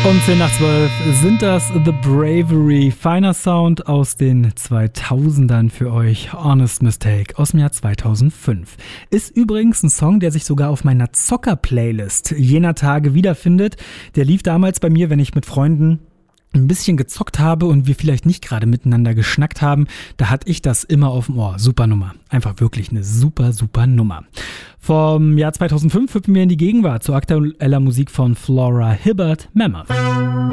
Um 10 nach 12 sind das The Bravery, feiner Sound aus den 2000ern für euch. Honest Mistake aus dem Jahr 2005. Ist übrigens ein Song, der sich sogar auf meiner Zocker-Playlist jener Tage wiederfindet. Der lief damals bei mir, wenn ich mit Freunden ein bisschen gezockt habe und wir vielleicht nicht gerade miteinander geschnackt haben, da hatte ich das immer auf dem Ohr. Super Nummer. Einfach wirklich eine super, super Nummer. Vom Jahr 2005 hüpfen wir in die Gegenwart zu aktueller Musik von Flora Hibbert, Mammoth.